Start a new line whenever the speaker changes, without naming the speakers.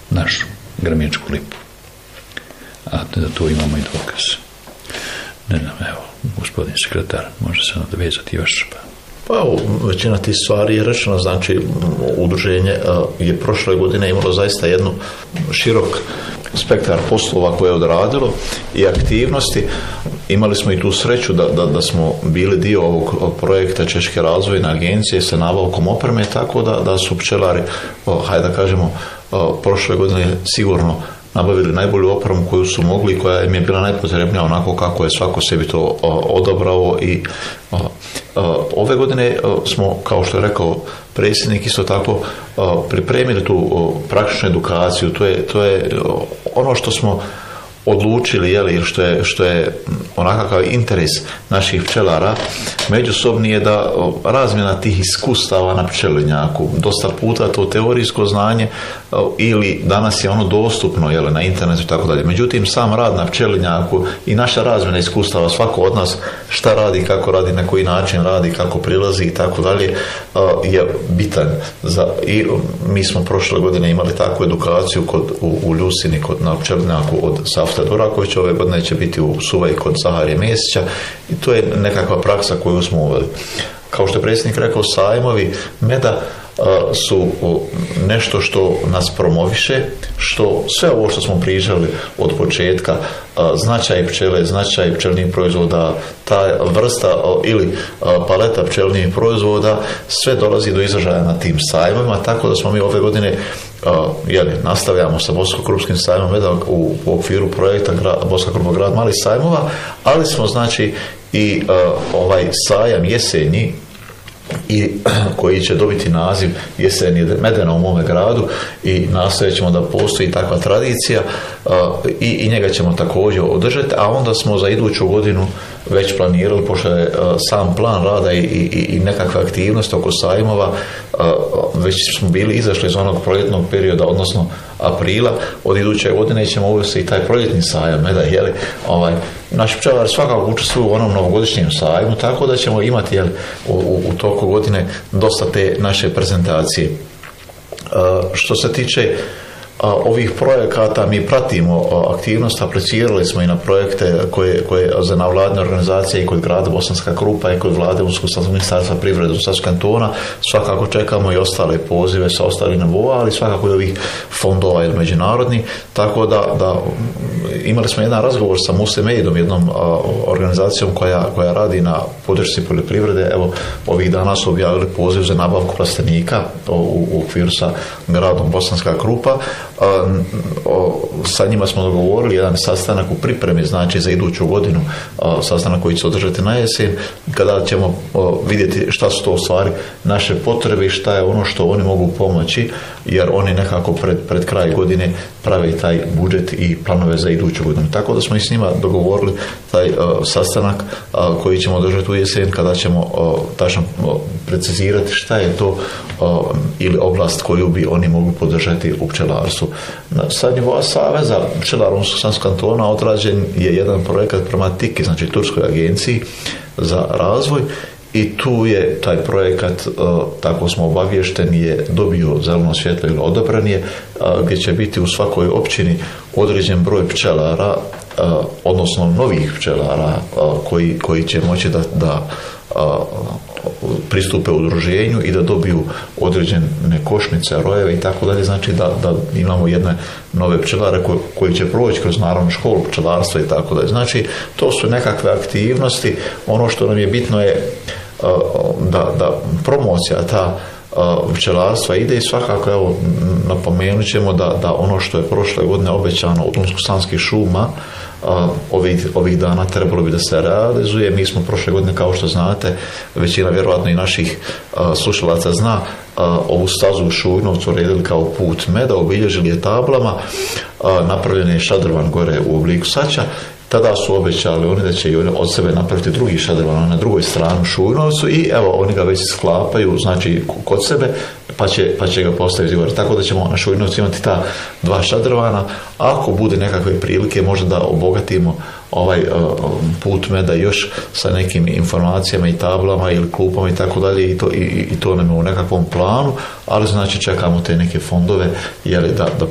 našu grmičku lipu. A da tu imamo i dokaz. Ne znam, evo, gospodin sekretar, može se nadovezati još.
Pa većina tih stvari je rečeno, znači udruženje je prošle godine imalo zaista jednu širok spektar poslova koje je odradilo i aktivnosti. Imali smo i tu sreću da smo bili dio ovog projekta Češke razvojne agencije sa nabavkom opreme, tako da su pčelari, hajde da kažemo, prošle godine sigurno nabavili najbolju opremu koju su mogli i koja im je bila najpotrebnija onako kako je svako sebi to odabrao. I ove godine smo, kao što je rekao predsjednik, isto tako pripremili tu praktičnu edukaciju. To je ono što smo odlučili, jeli, što je onakav interes naših pčelara međusobni, je da razmjena tih iskustava na pčelinjaku, dosta puta to teorijsko znanje ili danas je ono dostupno, jeli, na internetu i tako dalje. Međutim, sam rad na pčelinjaku i naša razmjena iskustava, svako od nas šta radi, kako radi, na koji način radi, kako prilazi i tako dalje, je bitan. I mi smo prošle godine imali takvu edukaciju u Ljusini na pčelinjaku od Safta Durakovića, ove godine će biti u Suvaji kod Zaharije Mesića i to je nekakva praksa koju smo uveli. Kao što je predsjednik rekao, sajmovi meda su nešto što nas promoviše, što sve ovo što smo pričali od početka, značaj pčele, značaj pčelnih proizvoda, ta vrsta ili paleta pčelnih proizvoda, sve dolazi do izražaja na tim sajmovima, tako da smo mi ove godine nastavljamo sa Bosansko-Krupskim sajmom meda u okviru projekta Bosanska Krupa grad malih sajmova, ali smo znači i ovaj sajam jesenji i koji će dobiti naziv Jesenje medena u mome gradu i nastavit ćemo da postoji takva tradicija i njega ćemo također održati, a onda smo za iduću godinu već planirali, pošto je sam plan rada i nekakve aktivnosti oko sajmova, već smo bili izašli iz onog proljetnog perioda, odnosno aprila, od iduće godine ćemo uvesti i taj proljetni sajam meda, naši pčelari svakako učestvuju u onom novogodišnjem sajmu, tako da ćemo imati u toku godine dosta te naše prezentacije. Što se tiče ovih projekata, mi pratimo aktivnost, aplicirali smo i na projekte koje za nevladine organizacije i kod grada Bosanska Krupa i kod vlade Unskog ministarstva privrede Bosanskog kantona. Svakako čekamo i ostale pozive sa ostalih nivoa, ali svakako i ovih fondova ili međunarodni, tako da imali smo jedan razgovor sa Musemeidom, jednom organizacijom koja radi na podršci poljoprivrede. Evo, ovih dana su objavili poziv za nabavku plastenika u okviru sa gradom Bosanska Krupa. Sa njima smo dogovorili jedan sastanak u pripremi, znači za iduću godinu, sastanak koji će se održati na jesen, kada ćemo vidjeti šta su to u stvari naše potrebe i šta je ono što oni mogu pomoći, jer oni nekako pred kraj godine prave taj budžet i planove za iduću godinu. Tako da smo i s njima dogovorili taj sastanak koji ćemo održati u jesen, kada ćemo tačno precizirati šta je to ili oblast koju bi oni mogli podržati u pčelarstvu. Sa nivoa Saveza pčelara Unskog kantona odrađen je jedan projekat prema TIKI, znači Turskoj agenciji za razvoj, i tu je taj projekat, tako smo obavješteni, je dobio zeleno svjetlo ili odobren je, gdje će biti u svakoj općini određen broj pčelara, odnosno novih pčelara koji će moći da pristupe udruženju i da dobiju određene košnice, rojeve i tako dalje, znači da imamo jedne nove pčelare koji će proći kroz naravno školu pčelarstva i tako dalje. Znači, to su nekakve aktivnosti. Ono što nam je bitno je da promocija ta pčelarstva ide i svakako, evo, napomenut ćemo da ono što je prošle godine obećano od Unsko-Sanskih šuma ovih dana trebalo bi da se realizuje. Mi smo prošle godine, kao što znate, većina vjerojatno i naših slušalaca zna, ovu stazu u Šujnovcu uredili kao put meda, obilježili je tablama, napravljen je šadrvan gore u obliku sača. Tada su obećali oni da će i oni od sebe napraviti drugi šadrvan na drugoj strani u Šujnovcu i evo, oni ga već sklapaju, znači kod sebe, pa će ga postaviti gore. Tako da ćemo na Šujnovcu imati ta dva šadrvana. Ako bude nekakve prilike, možda da obogatimo ovaj put meda još sa nekim informacijama i tablama ili klupama i tako dalje, i to nam je u nekakvom planu, ali znači čekamo te neke fondove, jer da